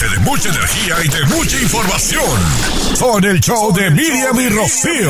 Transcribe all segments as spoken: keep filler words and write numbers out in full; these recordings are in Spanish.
bloque de mucha energía y de mucha información. Con el show de Miriam y Rocío.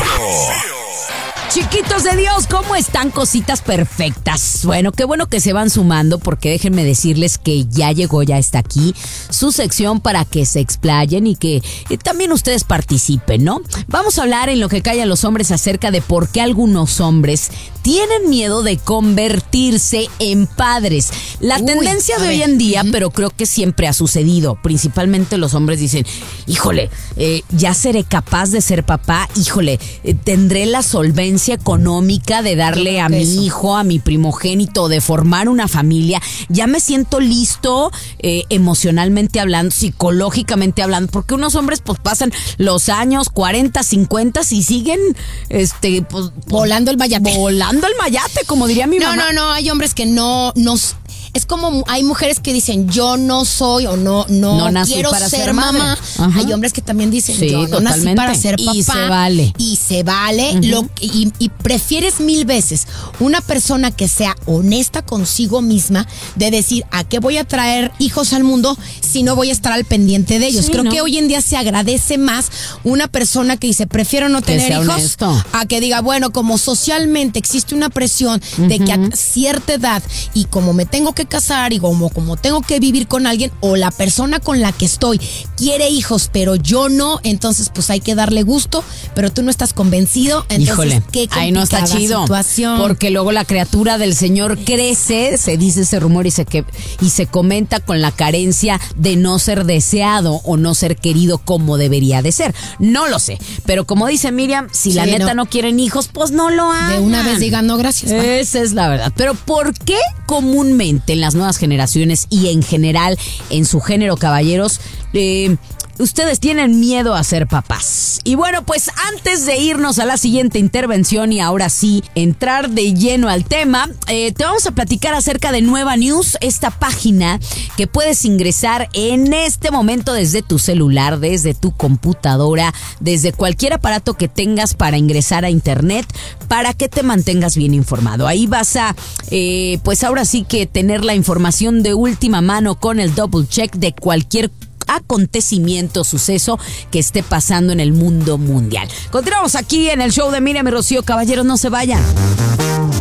Chiquitos de Dios, ¿cómo están? Cositas perfectas. Bueno, qué bueno que se van sumando, porque déjenme decirles que ya llegó, ya está aquí su sección para que se explayen y que eh, también ustedes participen, ¿no? Vamos a hablar en Lo que callan los hombres acerca de por qué algunos hombres tienen miedo de convertirse en padres. La Uy, tendencia de a hoy ver. en día, Ujú. pero creo que siempre ha sucedido. Principalmente los hombres dicen, híjole, eh, ya seré capaz de ser papá, híjole, eh, tendré la solvencia económica de darle Yo a creo que mi eso. hijo, a mi primogénito, de formar una familia. Ya me siento listo eh, emocionalmente hablando, psicológicamente hablando, porque unos hombres pues pasan los años cuarenta, cincuenta y siguen este pues, Volando el mayate. volando el mayate, como diría mi No, mamá. no, no, hay hombres que no, no, es como hay mujeres que dicen yo no soy o no, no, No nací quiero para ser, ser mamá. madre. Ajá. Hay hombres que también dicen Sí, yo no nací totalmente. para ser papá. Y se vale. Y se vale. Ujú. lo, y, y prefieres mil veces una persona que sea honesta consigo misma de decir a qué voy a traer hijos al mundo si no voy a estar al pendiente de ellos. Sí, Creo ¿no? que hoy en día se agradece más una persona que dice prefiero no Que tener sea hijos honesto. a que diga, bueno, como socialmente existe una presión de que a cierta edad y como me tengo que casar y como, como tengo que vivir con alguien o la persona con la que estoy quiere hijos, pero yo no, entonces pues hay que darle gusto, pero tú no estás convencido, entonces Híjole, qué ahí no está complicada chido, situación. porque luego la criatura del Señor crece, se dice ese rumor y se que y se comenta con la carencia de no ser deseado o no ser querido como debería de ser. No lo sé, pero como dice Miriam, si Sí, la neta no. no quieren hijos, pues no lo hagan. De una vez digan no gracias. ¿va? Esa es la verdad. Pero ¿por qué comúnmente en las nuevas generaciones y en general en su género, caballeros, eh, ustedes tienen miedo a ser papás? Y bueno, pues antes de irnos a la siguiente intervención y ahora sí entrar de lleno al tema, eh, te vamos a platicar acerca de Nueva News, esta página que puedes ingresar en este momento desde tu celular, desde tu computadora, desde cualquier aparato que tengas para ingresar a internet, para que te mantengas bien informado. Ahí vas a, eh, pues ahora sí que tener la información de última mano con el double check de cualquier acontecimiento, suceso que esté pasando en el mundo mundial. Continuamos aquí en el show de Miriam y Rocío. Caballeros, no se vayan.